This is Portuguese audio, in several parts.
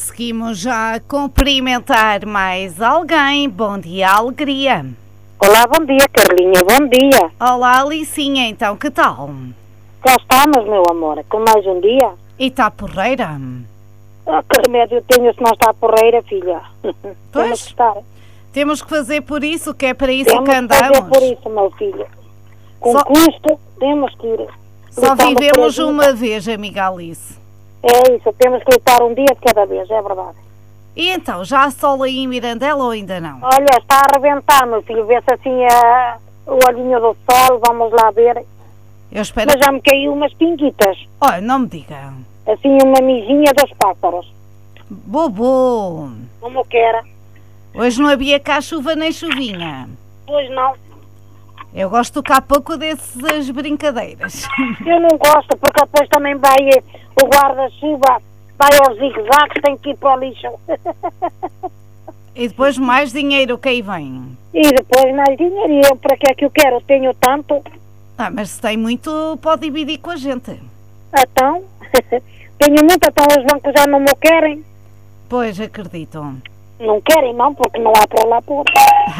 Seguimos já a cumprimentar mais alguém. Bom dia, alegria. Olá, bom dia, Carlinha, bom dia. Olá, Alicinha, então, que tal? Cá estamos, meu amor, com mais um dia. E está porreira? Que remédio tenho se não está porreira, filha? Temos que estar. Temos que fazer por isso, que é para isso Temos que andamos. Temos que fazer por isso, meu filho. Com custo, temos que ir. Só vivemos uma vez, amiga Alice. É isso, temos que lutar um dia de cada vez, é verdade. E então, já há sol aí em Mirandela ou ainda não? Olha, está a arrebentar, meu filho, vê-se assim o olhinho do sol, vamos lá ver. Eu espero. Mas já me caiu umas pinguitas. Olha, não me diga. Assim, uma mijinha dos pássaros. Bobo! Como que era? Hoje não havia cá chuva nem chuvinha. Pois não. Eu gosto cá pouco dessas brincadeiras. Eu não gosto, porque depois também vai o guarda-chuva, vai aos zigue-zagues, tem que ir para o lixo. E depois mais dinheiro que aí vem. E depois mais dinheiro, e eu para que é que eu quero? Eu tenho tanto. Mas se tem muito, pode dividir com a gente. Então, tenho muito, então os bancos já não me querem. Pois, acredito. Não querem não, porque não há para lá pôr.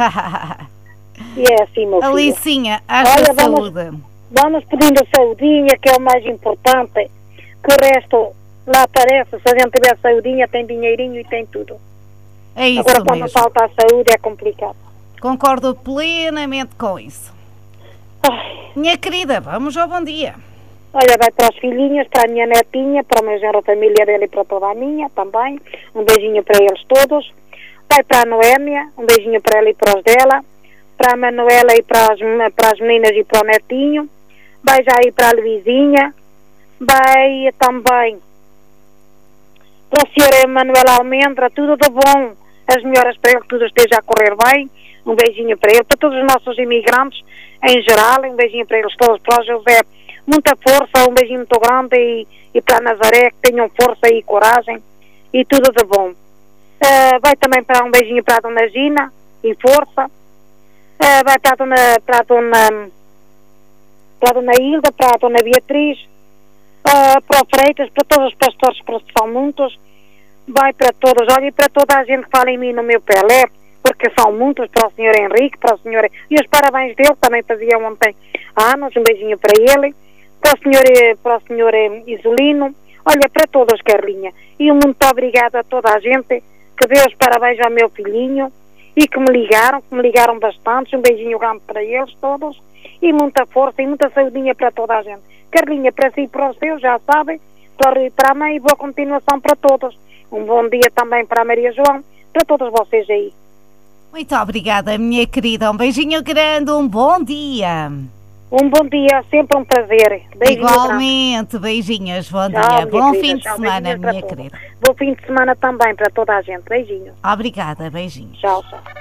E é assim, meu filho. Alicinha, haja saúde. Vamos pedindo saudinha, que é o mais importante, que o resto lá aparece. Se a gente tiver saudinha, tem dinheirinho e tem tudo. É isso agora, quando mesmo. falta a saúde, é complicado. Concordo plenamente com isso. Ai. Minha querida, vamos ao bom dia. Olha, vai para os filhinhos, para a minha netinha, para o meu genro, a família dele e para toda a minha também. Um beijinho para eles todos. Vai para a Noémia, um beijinho para ela e para os dela. Para a Manuela e para as meninas e para o netinho. Vai já ir para a Luizinha. Vai também para a senhora Manuela Almendra, tudo de bom. As melhoras para ele, que tudo esteja a correr bem. Um beijinho para ele, para todos os nossos imigrantes em geral. Um beijinho para eles todos, para o José. Muita força, um beijinho muito grande e para a Nazaré, que tenham força e coragem e tudo de bom. Vai também para um beijinho para a Dona Gina e força. Vai para a Dona Hilda, para a Dona Beatriz, para o Freitas, para todos os pastores que são muitos. Vai para todos, olha, e para toda a gente que fala em mim no meu Pelé, porque são muitos, para o Sr. Henrique, para o Sr. E os parabéns dele, também fazia ontem anos, um beijinho para ele, para o Sr. Isolino, olha, para todos, Carlinha, e um muito obrigado a toda a gente que deu os parabéns ao meu filhinho e que me ligaram bastante, um beijinho grande para eles todos, e muita força e muita saudinha para toda a gente. Carlinha, para si e para os seus, já sabem, para o Rio e para a mãe, e boa continuação para todos. Um bom dia também para a Maria João, para todos vocês aí. Muito obrigada, minha querida. Um beijinho grande, um bom dia. Um bom dia, sempre um prazer. Beijinho igualmente, grande. Beijinhos, bom dia. Bom fim de semana, minha querida. Bom fim de semana também para toda a gente. Beijinhos. Obrigada, beijinhos. Tchau, tchau.